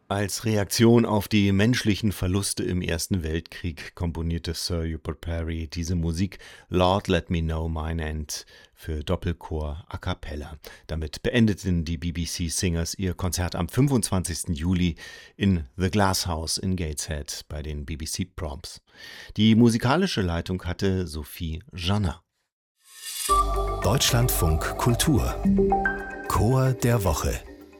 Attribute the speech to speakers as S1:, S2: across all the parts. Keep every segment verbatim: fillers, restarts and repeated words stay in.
S1: Als Reaktion auf die menschlichen Verluste im Ersten Weltkrieg komponierte Sir Hubert Parry diese Musik Lord Let Me Know Mine End für Doppelchor a cappella. Damit beendeten die B B C Singers ihr Konzert am fünfundzwanzigsten Juli in The Glass House in Gateshead bei den B B C Proms. Die musikalische Leitung hatte Sophie Janner.
S2: Deutschlandfunk Kultur Chor der Woche.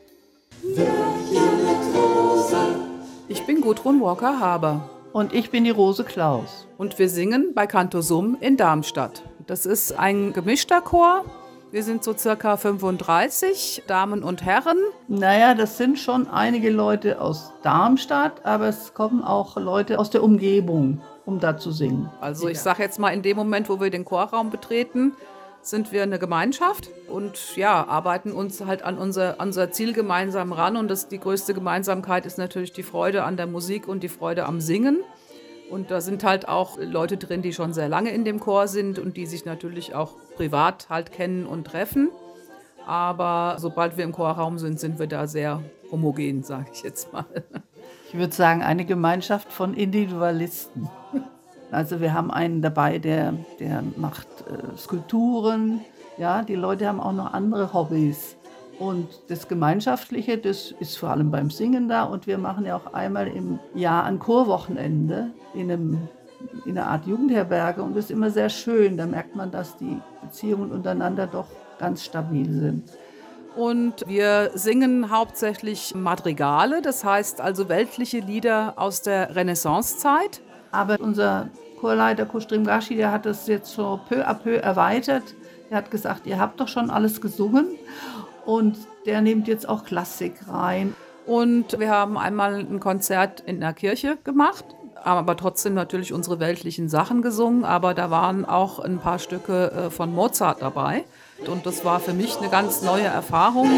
S3: Ich bin Gudrun Walker-Haber.
S4: Und ich bin die Rose Klaus.
S3: Und wir singen bei Canto Sum in Darmstadt. Das ist ein gemischter Chor. Wir sind so circa fünfunddreißig Damen und Herren.
S4: Naja, das sind schon einige Leute aus Darmstadt, aber es kommen auch Leute aus der Umgebung, um da zu singen.
S3: Also ich sage jetzt mal, in dem Moment, wo wir den Chorraum betreten, sind wir eine Gemeinschaft und ja, arbeiten uns halt an unser, an unser Ziel gemeinsam ran. Und das, die größte Gemeinsamkeit ist natürlich die Freude an der Musik und die Freude am Singen. Und da sind halt auch Leute drin, die schon sehr lange in dem Chor sind und die sich natürlich auch privat halt kennen und treffen. Aber sobald wir im Chorraum sind, sind wir da sehr homogen, sage ich jetzt mal.
S4: Ich würde sagen, eine Gemeinschaft von Individualisten. Also wir haben einen dabei, der, der macht äh, Skulpturen. Ja, die Leute haben auch noch andere Hobbys. Und das Gemeinschaftliche, das ist vor allem beim Singen da. Und wir machen ja auch einmal im Jahr ein Chorwochenende in, einem, in einer Art Jugendherberge. Und das ist immer sehr schön. Da merkt man, dass die Beziehungen untereinander doch ganz stabil sind.
S3: Und wir singen hauptsächlich Madrigale, das heißt also weltliche Lieder aus der Renaissancezeit.
S4: Aber unser Chorleiter Kustrim Gashi, der hat das jetzt so peu à peu erweitert. Er hat gesagt, ihr habt doch schon alles gesungen und der nimmt jetzt auch Klassik rein.
S3: Und wir haben einmal ein Konzert in der Kirche gemacht, haben aber trotzdem natürlich unsere weltlichen Sachen gesungen, aber da waren auch ein paar Stücke von Mozart dabei. Und das war für mich eine ganz neue Erfahrung.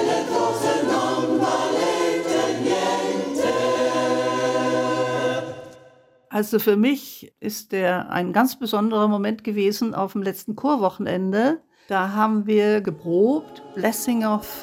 S4: Also für mich ist der ein ganz besonderer Moment gewesen auf dem letzten Chorwochenende. Da haben wir geprobt Blessing of